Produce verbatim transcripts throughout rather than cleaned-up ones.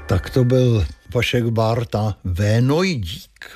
Tak to byl Vašek Bárta, Vénojdík.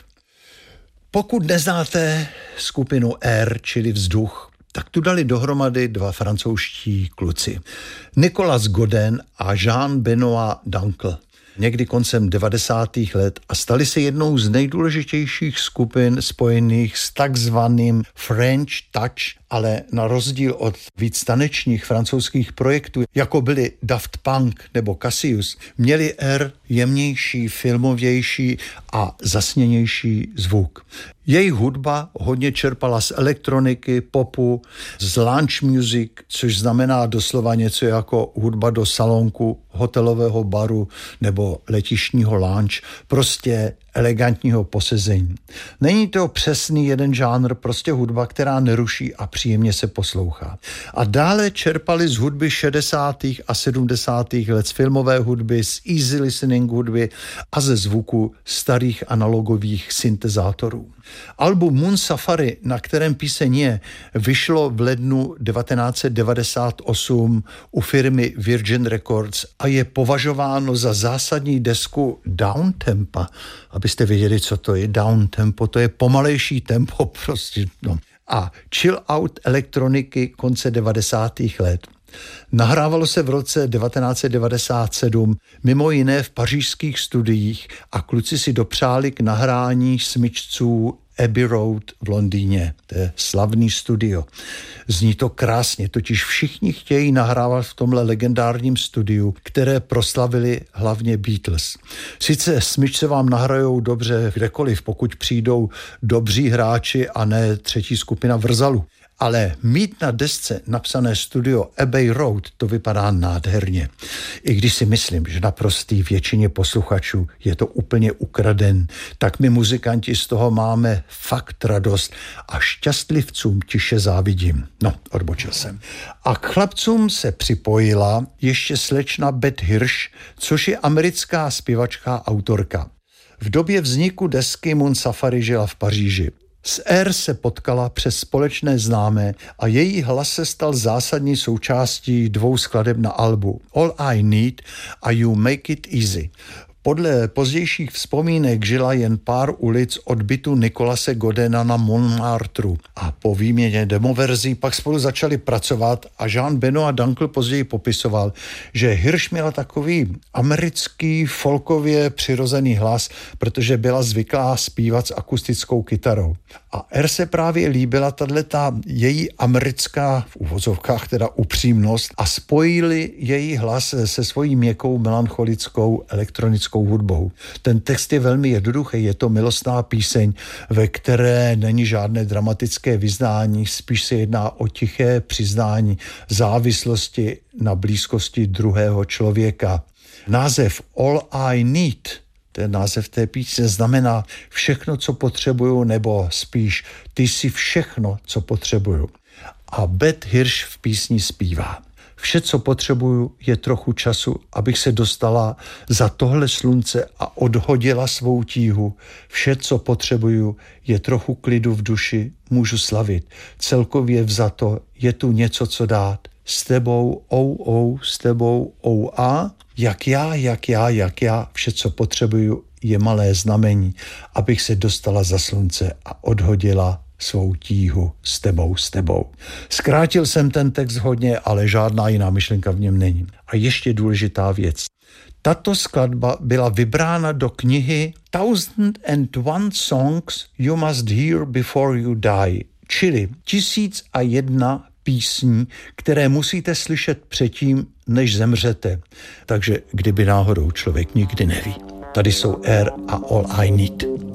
Pokud neznáte skupinu Air, čili Vzduch, tak tu dali dohromady dva francouzští kluci. Nicolas Godin a Jean-Benoît Dankl. Někdy koncem devadesátých let a stali se jednou z nejdůležitějších skupin spojených s takzvaným French Touch, ale na rozdíl od víc tanečních francouzských projektů, jako byli Daft Punk nebo Cassius, měli Air jemnější, filmovější a zasněnější zvuk. Jejich hudba hodně čerpala z elektroniky, popu, z lounge music, což znamená doslova něco jako hudba do salonku, hotelového baru nebo letišního lounge, prostě elegantního posezení. Není to přesný jeden žánr, prostě hudba, která neruší a příjemně se poslouchá. A dále čerpali z hudby šedesátých a sedmdesátých let, z filmové hudby, z easy listening hudby a ze zvuku starých analogových syntezátorů. Album Moon Safari, na kterém píseň je, vyšlo v lednu devatenáct set devadesát osm u firmy Virgin Records a je považováno za zásadní desku downtempa. Abyste věděli, co to je downtempo, to je pomalejší tempo prostě. No. A chill out elektroniky konce devadesátých let. Nahrávalo se v roce devatenáct set devadesát sedm mimo jiné v pařížských studiích a kluci si dopřáli k nahrání smyčců Abbey Road v Londýně. To je slavný studio. Zní to krásně, totiž všichni chtějí nahrávat v tomhle legendárním studiu, které proslavili hlavně Beatles. Sice smyčce vám nahrajou dobře kdekoliv, pokud přijdou dobří hráči a ne třetí skupina vrzalu. Ale mít na desce napsané studio Abbey Road, to vypadá nádherně. I když si myslím, že naprostý většině posluchačů je to úplně ukraden, tak my muzikanti z toho máme fakt radost a šťastlivcům tiše závidím. No, odbočil jsem. A k chlapcům se připojila ještě slečna Beth Hirsch, což je americká zpěvačka a autorka. V době vzniku desky Moon Safari žila v Paříži. S Air se potkala přes společné známé a její hlas se stal zásadní součástí dvou skladeb na albu All I Need a You Make It Easy. Podle pozdějších vzpomínek žila jen pár ulic od bytu Nicolase Godina na Montmartru a po výměně demoverzí pak spolu začali pracovat a Jean-Benoît Dankl později popisoval, že Hirsch měla takový americký folkově přirozený hlas, protože byla zvyklá zpívat s akustickou kytarou. A R se právě líbila tato její americká, v uvozovkách teda upřímnost a spojili její hlas se svojí měkkou melancholickou elektronickou hudbou. Ten text je velmi jednoduchý, je to milostná píseň, ve které není žádné dramatické vyznání, spíš se jedná o tiché přiznání závislosti na blízkosti druhého člověka. Název All I Need, ten název té písně, znamená všechno, co potřebuju, nebo spíš ty jsi všechno, co potřebuju. A Beth Hirsch v písni zpívá: vše, co potřebuju, je trochu času, abych se dostala za tohle slunce a odhodila svou tíhu. Vše, co potřebuju, je trochu klidu v duši, můžu slavit. Celkově vzato je tu něco, co dát. S tebou, ou, ou, s tebou, ou, a. Jak já, jak já, jak já, vše, co potřebuju, je malé znamení, abych se dostala za slunce a odhodila svou tíhu s tebou, s tebou. Zkrátil jsem ten text hodně, ale žádná jiná myšlenka v něm není. A ještě důležitá věc. Tato skladba byla vybrána do knihy Thousand and One Songs You Must Hear Before You Die, čili tisíc a jedna písní, které musíte slyšet předtím, než zemřete. Takže kdyby náhodou člověk nikdy neví. Tady jsou Air a All I Need.